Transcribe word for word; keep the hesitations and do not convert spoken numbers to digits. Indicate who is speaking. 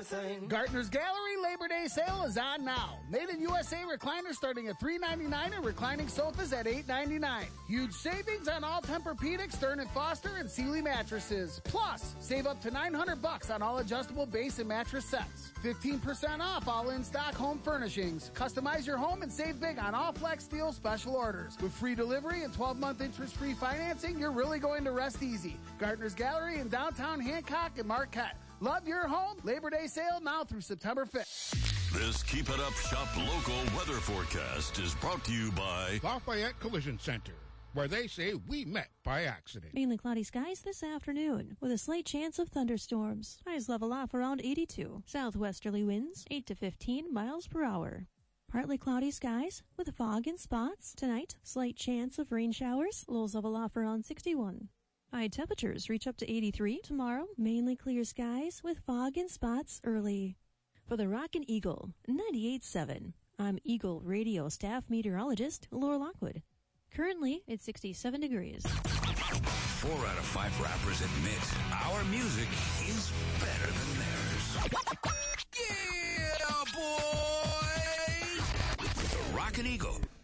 Speaker 1: thing.
Speaker 2: Gartner's Gallery Labor Day sale is on now. Made in U S A recliners starting at three ninety-nine and reclining sofas at eight ninety-nine. Huge savings on all Tempur-Pedic, Stearns and Foster, and Sealy mattresses. Plus, save up to nine hundred bucks on all adjustable base and mattress sets. fifteen percent off all in-stock home furnishings. Customize your home and save big on all Flex Steel special orders. With free delivery and twelve-month interest-free financing, you're really going to rest easy. Gartner's Gallery in downtown Hancock and Marquette. Love your home. Labor Day sale now through September fifth.
Speaker 3: This Keep It Up Shop local weather forecast is brought to you by
Speaker 4: Lafayette Collision Center, where they say we met by accident.
Speaker 5: Mainly cloudy skies this afternoon with a slight chance of thunderstorms. Highs level off around eighty-two. Southwesterly winds eight to fifteen miles per hour. Partly cloudy skies with fog in spots. Tonight, slight chance of rain showers. Lows level off around sixty-one. High temperatures reach up to eighty-three. Tomorrow, mainly clear skies with fog in spots early. For the Rockin' Eagle ninety-eight point seven, I'm Eagle Radio staff meteorologist Laura Lockwood. Currently, it's sixty-seven degrees.
Speaker 3: Four out of five rappers admit our music is better than theirs. Yeah, boy! The Rockin' Eagle